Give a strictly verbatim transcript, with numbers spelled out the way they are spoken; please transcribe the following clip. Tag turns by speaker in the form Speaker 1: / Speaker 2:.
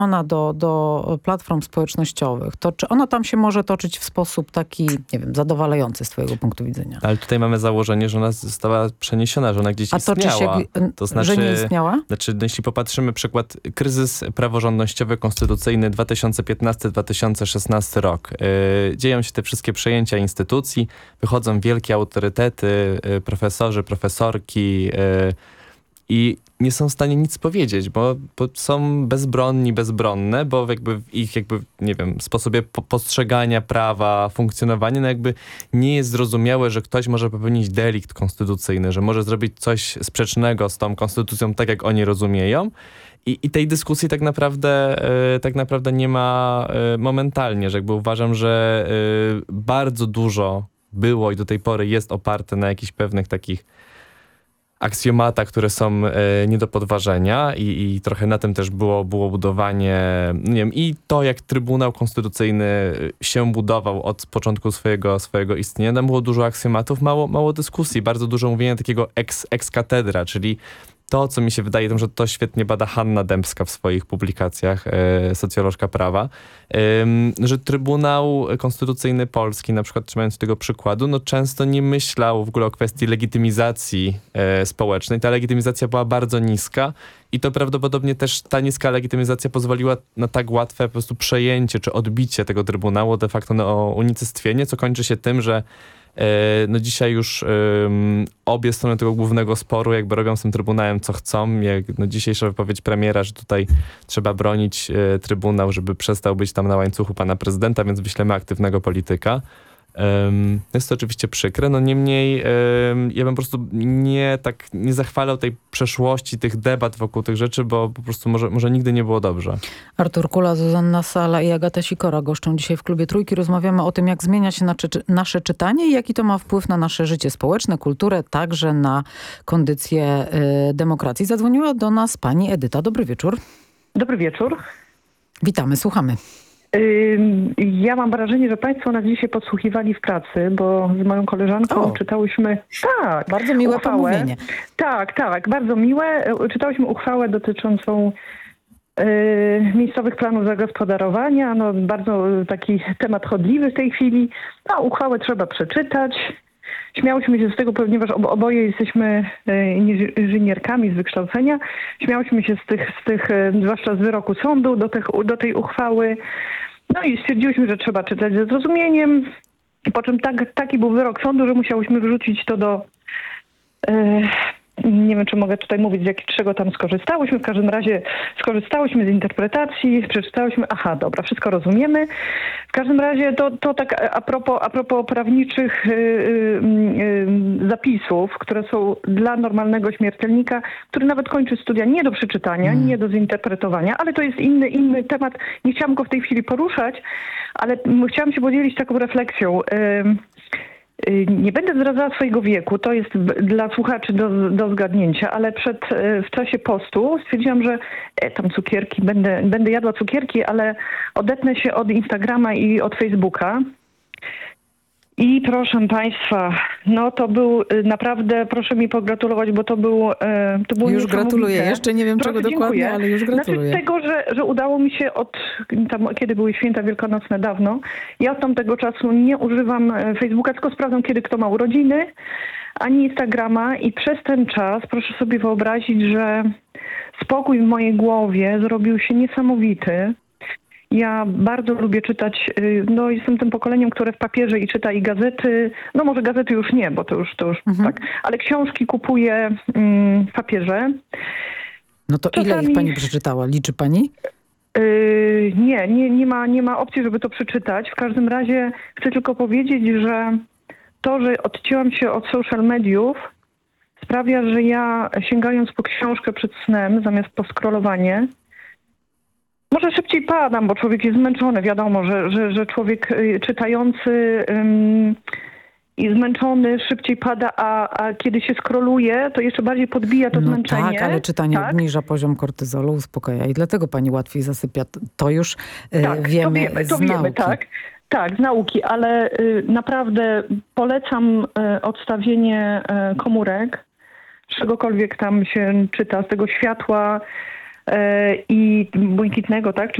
Speaker 1: ona do, do platform społecznościowych, to czy ona tam się może toczyć w sposób taki, nie wiem, zadowalający z twojego punktu widzenia?
Speaker 2: Ale tutaj mamy założenie, że ona została przeniesiona, że ona gdzieś
Speaker 1: A toczy
Speaker 2: istniała.
Speaker 1: się,
Speaker 2: To znaczy,
Speaker 1: że nie istniała?
Speaker 2: Znaczy, no jeśli popatrzymy przykład kryzys praworządnościowy, konstytucyjny dwa tysiące piętnasty dwa tysiące szesnasty rok. Yy, dzieją się te wszystkie przejęcia instytucji, wychodzą wielkie autorytety, yy, profesorzy, profesorki yy, i nie są w stanie nic powiedzieć, bo, bo są bezbronni, bezbronne, bo jakby w ich jakby, nie wiem, sposobie po postrzegania prawa, funkcjonowania, no jakby nie jest zrozumiałe, że ktoś może popełnić delikt konstytucyjny, że może zrobić coś sprzecznego z tą konstytucją, tak jak oni rozumieją. I, i tej dyskusji tak naprawdę, y, tak naprawdę nie ma y, momentalnie, że jakby uważam, że y, bardzo dużo było i do tej pory jest oparte na jakichś pewnych takich aksjomatach, które są e, nie do podważenia i, i trochę na tym też było, było budowanie, nie wiem, i to jak Trybunał Konstytucyjny się budował od początku swojego, swojego istnienia. Tam było dużo aksjomatów, mało, mało dyskusji, bardzo dużo mówienia takiego ex, ex cathedra, czyli to, co mi się wydaje, to, że to świetnie bada Hanna Dębska w swoich publikacjach, e, socjolożka prawa, e, że Trybunał Konstytucyjny Polski, na przykład trzymając tego przykładu, no często nie myślał w ogóle o kwestii legitymizacji e, społecznej. Ta legitymizacja była bardzo niska i to prawdopodobnie też ta niska legitymizacja pozwoliła na tak łatwe po prostu przejęcie czy odbicie tego Trybunału de facto no, unicestwienie, co kończy się tym, że no dzisiaj już um, obie strony tego głównego sporu jakby robią z tym Trybunałem co chcą. Jak, no dzisiejsza wypowiedź premiera, że tutaj trzeba bronić e, Trybunał, żeby przestał być tam na łańcuchu pana prezydenta, więc wyślemy aktywnego polityka. Um, jest to oczywiście przykre, no niemniej um, ja bym po prostu nie tak nie zachwalał tej przeszłości, tych debat wokół tych rzeczy, bo po prostu może, może nigdy nie było dobrze.
Speaker 1: Artur Kula, Zuzanna Sala i Agata Sikora goszczą dzisiaj w Klubie Trójki. Rozmawiamy o tym, jak zmienia się nasze, nasze czytanie i jaki to ma wpływ na nasze życie społeczne, kulturę, także na kondycję y, demokracji. Zadzwoniła do nas pani Edyta. Dobry wieczór.
Speaker 3: Dobry wieczór.
Speaker 1: Witamy, słuchamy.
Speaker 3: Ja mam wrażenie, że państwo nas dzisiaj podsłuchiwali w pracy, bo z moją koleżanką
Speaker 1: o.
Speaker 3: czytałyśmy... Tak,
Speaker 1: bardzo miłe
Speaker 3: uchwałę.
Speaker 1: pomówienie.
Speaker 3: Tak, tak, bardzo miłe. Czytałyśmy uchwałę dotyczącą y, miejscowych planów zagospodarowania. No, bardzo taki temat chodliwy w tej chwili. A uchwałę trzeba przeczytać. Śmiałyśmy się z tego, ponieważ oboje jesteśmy inżynierkami z wykształcenia. Śmiałyśmy się z tych, z tych zwłaszcza z wyroku sądu do, tych, do tej uchwały. No i stwierdziłyśmy, że trzeba czytać ze zrozumieniem. Po czym tak, taki był wyrok sądu, że musiałyśmy wrzucić to do... Yy, nie wiem, czy mogę tutaj mówić, z jak, czego tam skorzystałyśmy. W każdym razie skorzystałyśmy z interpretacji, przeczytałyśmy, aha, dobra, wszystko rozumiemy. W każdym razie to, to tak a propos, a propos prawniczych yy, yy, zapisów, które są dla normalnego śmiertelnika, który nawet kończy studia nie do przeczytania, hmm. nie do zinterpretowania, ale to jest inny, inny temat. Nie chciałam go w tej chwili poruszać, ale chciałam się podzielić taką refleksją. Yy, Nie będę zdradzała swojego wieku, to jest dla słuchaczy do, do zgadnięcia, ale przed, w czasie postu stwierdziłam, że e, tam cukierki, będę, będę jadła cukierki, ale odetnę się od Instagrama i od Facebooka. I proszę państwa, no to był naprawdę, proszę mi pogratulować, bo to był to było
Speaker 1: Już gratuluję, jeszcze nie wiem
Speaker 3: proszę,
Speaker 1: czego dokładnie,
Speaker 3: dziękuję.
Speaker 1: ale już gratuluję.
Speaker 3: Znaczy tego, że, że udało mi się od, tam, kiedy były święta wielkanocne dawno, ja od tamtego czasu nie używam Facebooka, tylko sprawdzam, kiedy kto ma urodziny, ani Instagrama i przez ten czas proszę sobie wyobrazić, że spokój w mojej głowie zrobił się niesamowity. Ja bardzo lubię czytać, no jestem tym pokoleniem, które w papierze i czyta i gazety, no może gazety już nie, bo to już, to już mhm. tak, ale książki kupuję mm, w papierze.
Speaker 1: No to Czasami... ile ich pani przeczytała? Liczy pani?
Speaker 3: Yy, nie, nie, nie ma, nie ma opcji, żeby to przeczytać. W każdym razie chcę tylko powiedzieć, że to, że odcięłam się od social mediów, sprawia, że ja sięgając po książkę przed snem, zamiast po scrollowanie, może szybciej padam, bo człowiek jest zmęczony. Wiadomo, że, że, że człowiek y, czytający ym, i zmęczony szybciej pada, a, a kiedy się scrolluje, to jeszcze bardziej podbija to
Speaker 1: no
Speaker 3: zmęczenie.
Speaker 1: Tak, ale czytanie
Speaker 3: tak?
Speaker 1: obniża poziom kortyzolu, uspokaja i dlatego pani łatwiej zasypia. To już y,
Speaker 3: tak,
Speaker 1: wiemy,
Speaker 3: to wiemy
Speaker 1: z
Speaker 3: to wiemy,
Speaker 1: nauki.
Speaker 3: tak. Tak, z nauki, ale y, naprawdę polecam y, odstawienie y, komórek, czegokolwiek tam się czyta, z tego światła, i Błękitnego, tak,